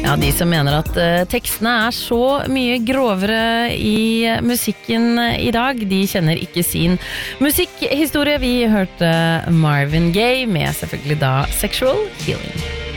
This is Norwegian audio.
Ja, de som mener at tekstene så mye grovere i musikken i dag, de kjenner ikke sin musikkhistorie. Vi hørte Marvin Gaye med selvfølgelig da Sexual Healing.